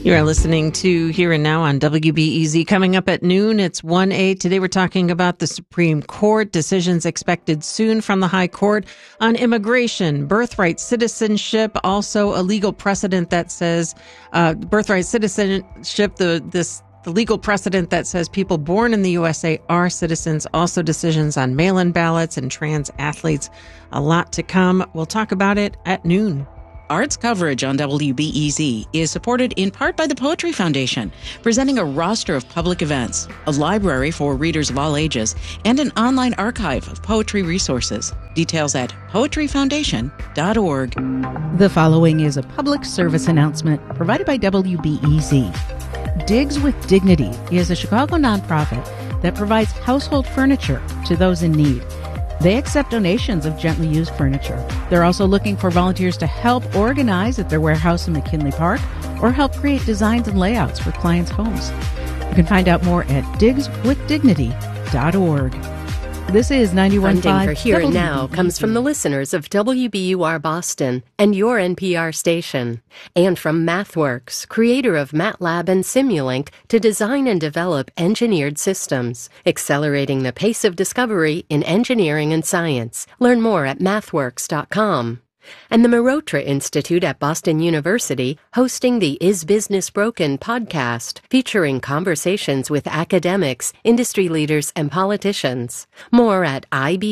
You are listening to Here and Now on WBEZ. Coming up at noon, it's 1A. Today we're talking about the Supreme Court, decisions expected soon from the High Court on immigration, birthright citizenship, also a legal precedent that says birthright citizenship, the legal precedent that says people born in the USA are citizens, also decisions on mail-in ballots and trans athletes. A lot to come. We'll talk about it at noon. Arts coverage on WBEZ is supported in part by the Poetry Foundation, presenting a roster of public events, a library for readers of all ages, and an online archive of poetry resources. Details at poetryfoundation.org. The following is a public service announcement provided by WBEZ. Digs with Dignity is a Chicago nonprofit that provides household furniture to those in need. They accept donations of gently used furniture. They're also looking for volunteers to help organize at their warehouse in McKinley Park or help create designs and layouts for clients' homes. You can find out more at digswithdignity.org. This is 91.5. Funding for Here and Now comes from the listeners of WBUR Boston and your NPR station, and from MathWorks, creator of MATLAB and Simulink, to design and develop engineered systems, accelerating the pace of discovery in engineering and science. Learn more at mathworks.com. And the Marotra Institute at Boston University, hosting the Is Business Broken podcast, featuring conversations with academics, industry leaders, and politicians. More at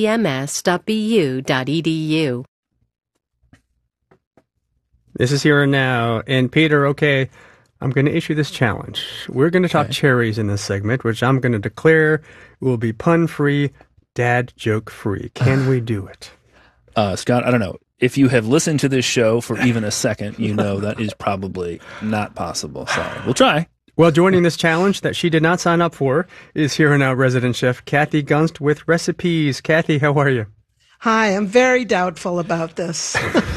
ibms.bu.edu. This is Here and Now. And Peter, okay, I'm going to issue this challenge. We're going to talk cherries in this segment, which I'm going to declare will be pun-free, dad joke-free. Can we do it? Scott, I don't know. If you have listened to this show for even a second, you know that is probably not possible. So we'll try. Well, joining this challenge that she did not sign up for is Here and Now resident chef Kathy Gunst with recipes. Kathy, how are you? Hi, I'm very doubtful about this.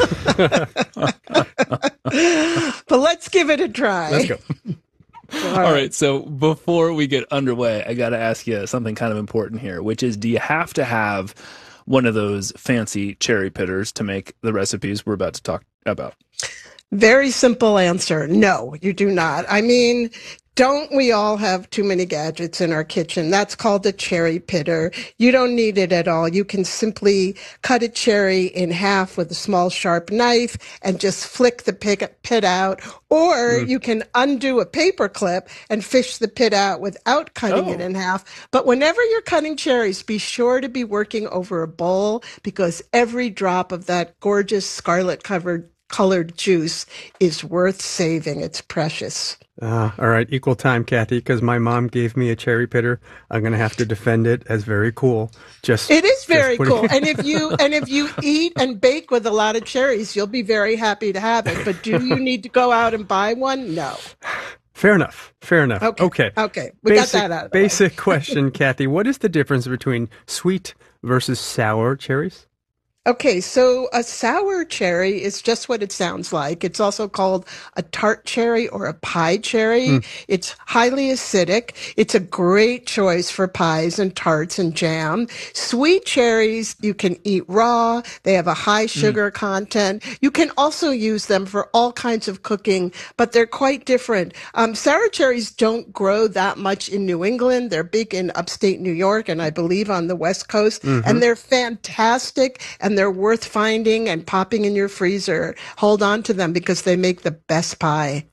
But let's give it a try. Let's go. All right. So before we get underway, I got to ask you something kind of important here, which is, do you have to have one of those fancy cherry pitters to make the recipes we're about to talk about? Very simple answer. No, you do not. I mean, don't we all have too many gadgets in our kitchen? That's called a cherry pitter. You don't need it at all. You can simply cut a cherry in half with a small sharp knife and just flick the pit out. Or you can undo a paper clip and fish the pit out without cutting it in half. But whenever you're cutting cherries, be sure to be working over a bowl, because every drop of that gorgeous scarlet-colored juice is worth saving. It's precious. All right, equal time, Kathy, because my mom gave me a cherry pitter. I'm going to have to defend it as very cool. It is very cool. And if you eat and bake with a lot of cherries, you'll be very happy to have it. But do you need to go out and buy one? No. Fair enough. Okay. We got that out of the way. Basic question, Kathy. What is the difference between sweet versus sour cherries? Okay, so a sour cherry is just what it sounds like. It's also called a tart cherry or a pie cherry. It's highly acidic. It's a great choice for pies and tarts and jam. Sweet cherries you can eat raw. They have a high sugar content. You can also use them for all kinds of cooking, but they're quite different. Sour cherries don't grow that much in New England. They're big in upstate New York and I believe on the West Coast. And they're fantastic, and they're worth finding and popping in your freezer. Hold on to them because they make the best pie.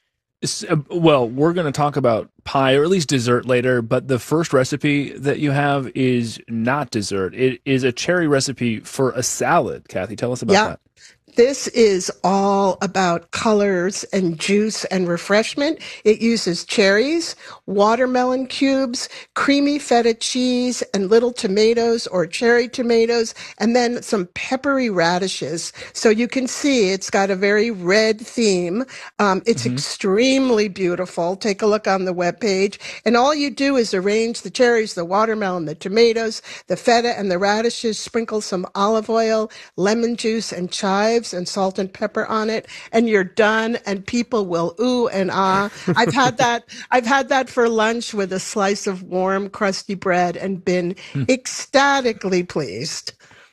Well, we're going to talk about pie, or at least dessert, later, but the first recipe that you have is not dessert. It is a cherry recipe for a salad. Kathy, tell us about that. This is all about colors and juice and refreshment. It uses cherries, watermelon cubes, creamy feta cheese, and little tomatoes or cherry tomatoes, and then some peppery radishes. So you can see it's got a very red theme. It's extremely beautiful. Take a look on the webpage. And all you do is arrange the cherries, the watermelon, the tomatoes, the feta, and the radishes, sprinkle some olive oil, lemon juice, and chives, and salt and pepper on it, and you're done, and people will ooh and ah. I've had that for lunch with a slice of warm, crusty bread and been ecstatically pleased.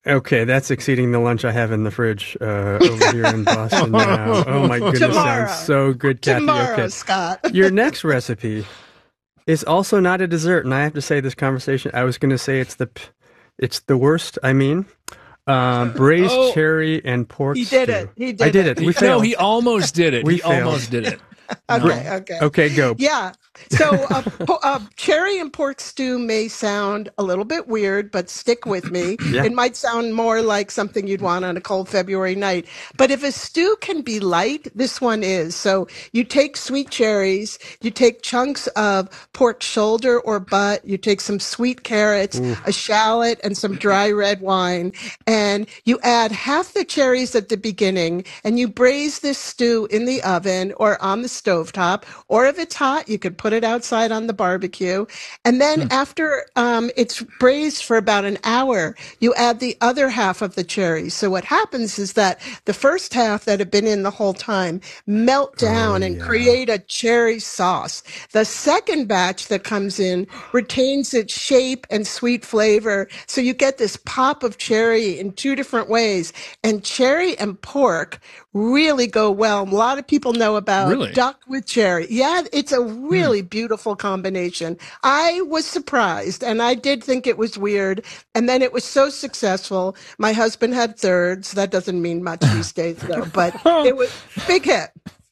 Okay, that's exceeding the lunch I have in the fridge over here in Boston now. Oh my goodness, Tomorrow. sounds so good, Kathy. Tomorrow, Okay. Scott. Your next recipe is also not a dessert, and I have to say this conversation, I was going to say it's the worst. I mean, braised cherry and pork He did stew. it. He did I did it. it. We failed. No, he almost did it. We He failed. almost did it. Okay. Okay, go. Yeah. So cherry and pork stew may sound a little bit weird, but stick with me. Yeah. It might sound more like something you'd want on a cold February night. But if a stew can be light, this one is. So you take sweet cherries, you take chunks of pork shoulder or butt, you take some sweet carrots, a shallot, and some dry red wine, and you add half the cherries at the beginning, and you braise this stew in the oven or on the stovetop, or if it's hot, you could put it outside on the barbecue. And then after it's braised for about an hour, you add the other half of the cherries. So what happens is that the first half that had been in the whole time melt down and create a cherry sauce. The second batch that comes in retains its shape and sweet flavor. So you get this pop of cherry in two different ways. And cherry and pork really go well. A lot of people know about Really? duck with cherry. Yeah, it's a really beautiful combination. I was surprised, and I did think it was weird. And then it was so successful. My husband had thirds. That doesn't mean much these days, though, but it was big hit.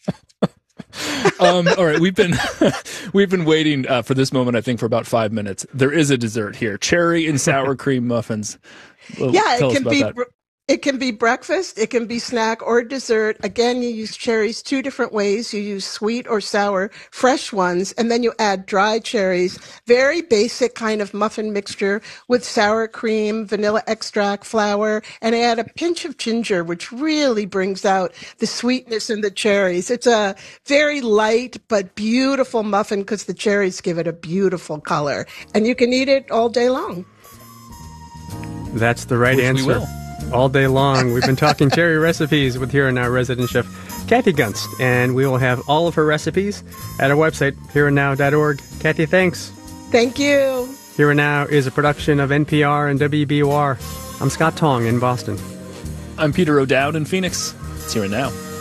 All right, we've been waiting for this moment, I think, for about 5 minutes. There is a dessert here: cherry and sour cream muffins. Well, Yeah, tell it us can about be. that. It can be breakfast, it can be snack or dessert. Again, you use cherries two different ways. You use sweet or sour, fresh ones, and then you add dry cherries. Very basic kind of muffin mixture with sour cream, vanilla extract, flour, and add a pinch of ginger, which really brings out the sweetness in the cherries. It's a very light but beautiful muffin because the cherries give it a beautiful color. And you can eat it all day long. That's the right Which we answer. will. All day long. We've been talking cherry recipes with Here and Now resident chef Kathy Gunst, and we will have all of her recipes at our website, hereandnow.org. Kathy, thanks. Thank you. Here and Now is a production of NPR and WBUR. I'm Scott Tong in Boston. I'm Peter O'Dowd in Phoenix. It's Here and Now.